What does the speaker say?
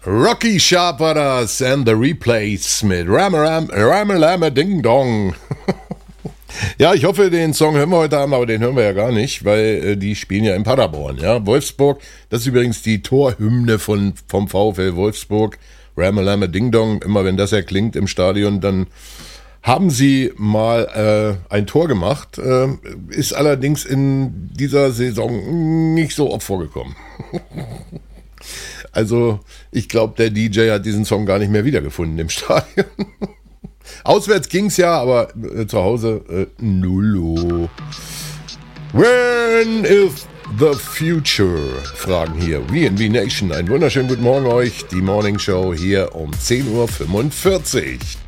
Rocky Sharp war das and the Replays mit Ramalama Ding Dong. Ja, ich hoffe, den Song hören wir heute Abend, aber den hören wir ja gar nicht, weil die spielen ja in Paderborn, ja. Wolfsburg, das ist übrigens die Torhymne vom VfL Wolfsburg. Ramalama Ding Dong, immer wenn das erklingt im Stadion, dann haben sie mal ein Tor gemacht, ist allerdings in dieser Saison nicht so oft vorgekommen. Also ich glaube, der DJ hat diesen Song gar nicht mehr wiedergefunden im Stadion. Auswärts ging's ja, aber zu Hause nullo. When is the future? Fragen hier. VNV Nation. Einen wunderschönen guten Morgen euch. Die Morning Show hier um 10.45 Uhr.